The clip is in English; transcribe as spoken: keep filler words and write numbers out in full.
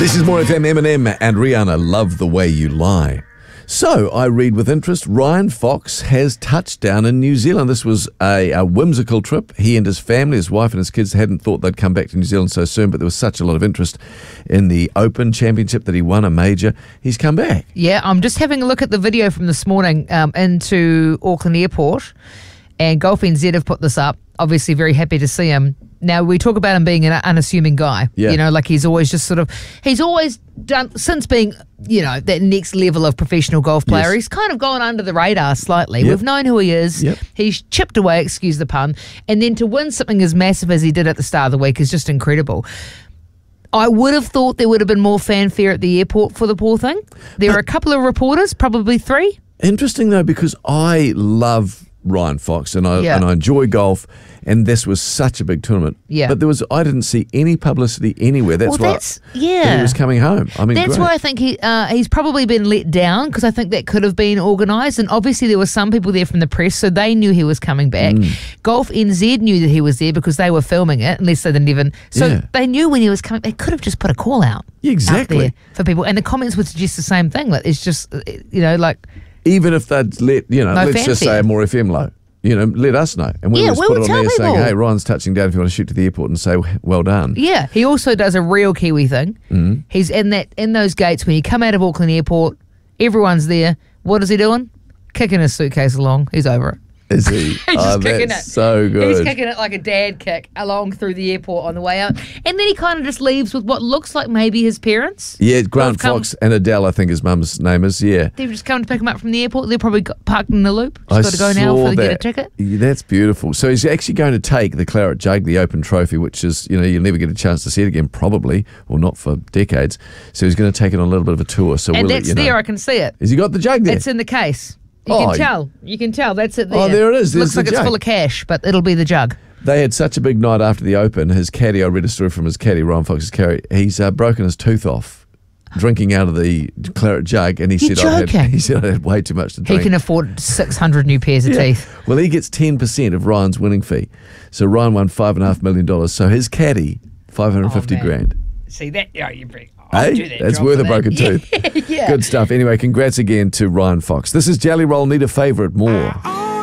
This is More F M. Eminem and Rihanna, Love the Way You Lie. So, I read with interest, Ryan Fox has touched down in New Zealand. This was a, a whimsical trip. He and his family, his wife and his kids, hadn't thought they'd come back to New Zealand so soon, but there was such a lot of interest in the Open Championship that he won a major. He's come back. Yeah, I'm just having a look at the video from this morning um, into Auckland Airport, and Golf N Z have put this up. Obviously very happy to see him. Now, we talk about him being an unassuming guy. Yeah. You know, like he's always just sort of, he's always done, since being, you know, that next level of professional golf player, Yes. he's kind of gone under the radar slightly. Yep. We've known who he is. Yep. He's chipped away, excuse the pun. And then to win something as massive as he did at the start of the week is just incredible. I would have thought there would have been more fanfare at the airport for the poor thing. There But- are a couple of reporters, probably three. Interesting, though, because I love Ryan Fox and I, Yeah. and I enjoy golf, and this was such a big tournament. Yeah. But there was I didn't see any publicity anywhere. That's Well, why that's- that yeah. he was coming home. I mean, That's great. why I think he uh, he's probably been let down, because I think that could have been organised, and obviously there were some people there from the press, so they knew he was coming back. Mm. Golf N Z knew that he was there because they were filming it, unless they didn't even. So Yeah. they knew when he was coming. They could have just put a call out. Yeah, exactly. Out there for people, and the comments would suggest the same thing. Like it's just, uh, you know, like Even if they'd let, you know, No let's just fanfare. say a More F M low, you know, let us know. And we Yeah, just we put would it on tell there saying, people. hey, Ryan's touching down if you want to shoot to the airport and say, well done. yeah. He also does a real Kiwi thing. Mm. He's in that in those gates when you come out of Auckland Airport. Everyone's there. What is he doing? Kicking his suitcase along. He's over it. Is he? He's oh, just kicking that's it. so good. He's kicking it like a dad kick along through the airport on the way out. And then he kind of just leaves with what looks like maybe his parents. Yeah, Grant They've come- Fox and Adele, I think his mum's name is, yeah. They've just come to pick him up from the airport. They're probably got parked in the loop. I Just got to go now saw for the get a that. ticket. Yeah, that's beautiful. So he's actually going to take the Claret Jug, the Open Trophy, which is, you know, you'll never get a chance to see it again, probably, or not for decades. So he's going to take it on a little bit of a tour. So And will that's it, you there. know, I can see it. has he got the jug there? It's in the case. You Oh, can tell. You can tell. That's it there. Oh, there it is. There's Looks like the it's jug. full of cash, but it'll be the jug. They had such a big night after the Open. His caddy, I read a story from his caddy, Ryan Fox's caddy. He's uh, broken his tooth off drinking out of the Claret Jug, and he You're said, I had, joking. he said, I had way too much to He drink. can afford six hundred new pairs of Yeah. teeth. Well, he gets ten percent of Ryan's winning fee. So Ryan won five and a half million dollars. So his caddy, five hundred fifty Oh, man. grand. See that? Yeah, you bring. Hey, that's worth a broken tooth. Yeah. Good stuff. Anyway, congrats again to Ryan Fox. This is Jelly Roll. Need a favourite more.